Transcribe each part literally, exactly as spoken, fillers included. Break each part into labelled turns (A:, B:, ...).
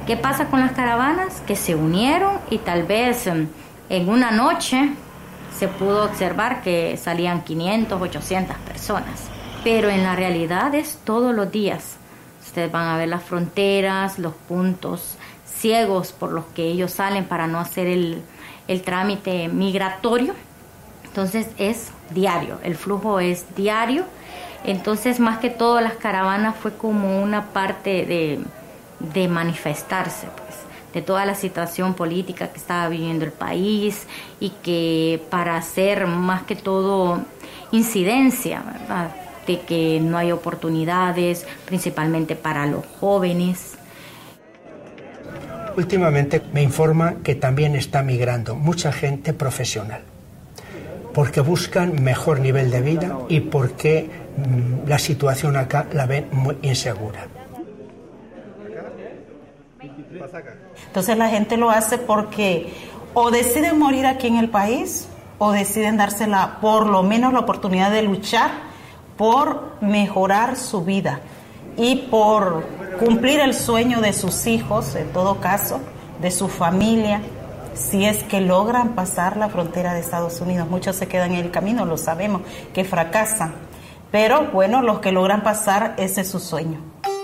A: ¿Qué pasa con las caravanas? Que se unieron y tal vez en una noche se pudo observar que salían quinientas, ochocientas personas. Pero en la realidad es todos los días. Ustedes van a ver las fronteras, los puntos ciegos por los que ellos salen para no hacer el, el trámite migratorio. Entonces es diario, el flujo es diario. Entonces más que todo las caravanas fue como una parte de, de manifestarse, pues, de toda la situación política que estaba viviendo el país y que para hacer más que todo incidencia, ¿verdad?, de que no hay oportunidades, principalmente para los jóvenes.
B: Últimamente me informan que también está migrando mucha gente profesional, porque buscan mejor nivel de vida y porque mmm, la situación acá la ven muy insegura.
C: Entonces la gente lo hace porque o deciden morir aquí en el país o deciden dársela por lo menos la oportunidad de luchar por mejorar su vida y por cumplir el sueño de sus hijos, en todo caso, de su familia, si es que logran pasar la frontera de Estados Unidos. Muchos se quedan en el camino, lo sabemos, que fracasan, pero bueno, los que logran pasar, ese es su sueño.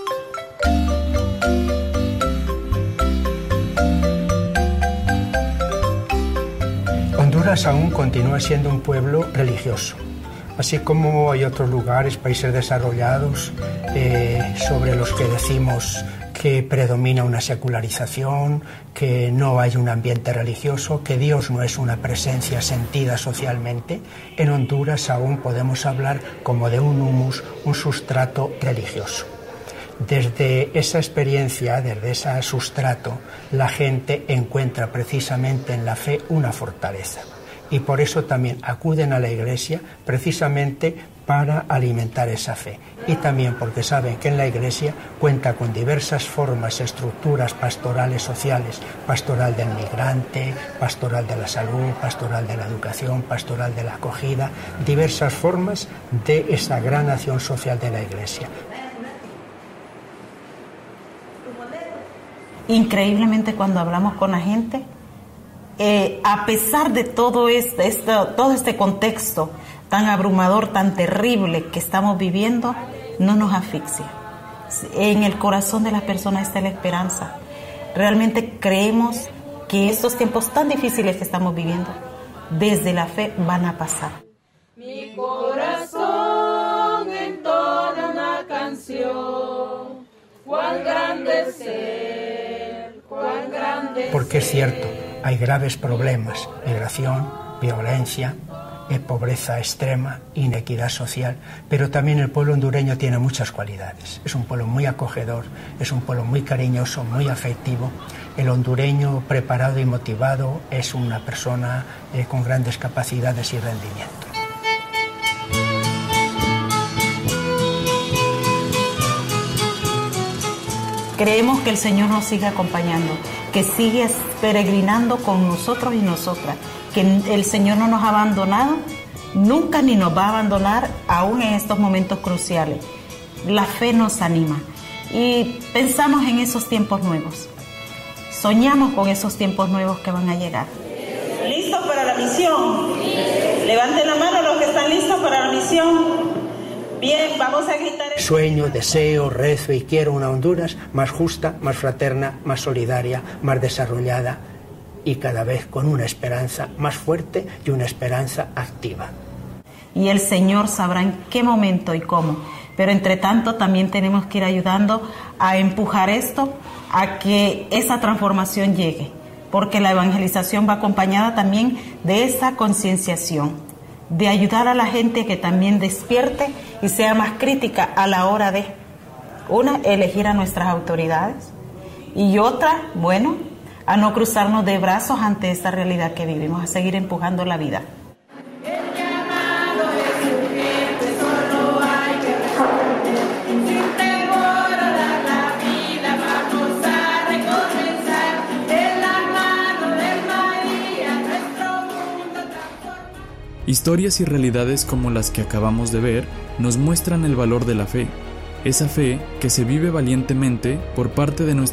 B: Honduras aún continúa siendo un pueblo religioso. Así como hay otros lugares, países desarrollados, eh, sobre los que decimos que predomina una secularización, que no hay un ambiente religioso, que Dios no es una presencia sentida socialmente, en Honduras aún podemos hablar como de un humus, un sustrato religioso. Desde esa experiencia, desde ese sustrato, la gente encuentra precisamente en la fe una fortaleza. Y por eso también acuden a la Iglesia precisamente para alimentar esa fe. Y también porque saben que en la Iglesia cuenta con diversas formas, estructuras pastorales sociales, pastoral del migrante, pastoral de la salud, pastoral de la educación, pastoral de la acogida, diversas formas de esa gran acción social de la Iglesia.
C: Increíblemente, cuando hablamos con la gente, Eh, a pesar de todo este, este, todo este contexto tan abrumador, tan terrible que estamos viviendo, no nos asfixia. En el corazón de las personas está la esperanza. Realmente creemos que estos tiempos tan difíciles que estamos viviendo, desde la fe van a pasar.
D: Mi corazón entona una canción, cuán grande ser, cuán grande ser.
B: Porque es cierto, hay graves problemas, migración, violencia, eh, pobreza extrema, inequidad social, pero también el pueblo hondureño tiene muchas cualidades. Es un pueblo muy acogedor, es un pueblo muy cariñoso, muy afectivo. El hondureño preparado y motivado es una persona eh, con grandes capacidades y rendimiento.
C: Creemos que el Señor nos sigue acompañando, que sigue peregrinando con nosotros y nosotras, que el Señor no nos ha abandonado, nunca ni nos va a abandonar, aún en estos momentos cruciales. La fe nos anima y pensamos en esos tiempos nuevos. Soñamos con esos tiempos nuevos que van a llegar. ¿Listos para la misión? Levanten la mano los que están listos para la misión. Bien, vamos a gritar.
B: Sueño, deseo, rezo y quiero una Honduras más justa, más fraterna, más solidaria, más desarrollada y cada vez con una esperanza más fuerte y una esperanza activa.
C: Y el Señor sabrá en qué momento y cómo, pero entre tanto también tenemos que ir ayudando a empujar esto, a que esa transformación llegue, porque la evangelización va acompañada también de esa concienciación, de ayudar a la gente que también despierte y sea más crítica a la hora de, una, elegir a nuestras autoridades y otra, bueno, a no cruzarnos de brazos ante esta realidad que vivimos, a seguir empujando la vida.
E: Historias y realidades como las que acabamos de ver nos muestran el valor de la fe, esa fe que se vive valientemente por parte de nuestra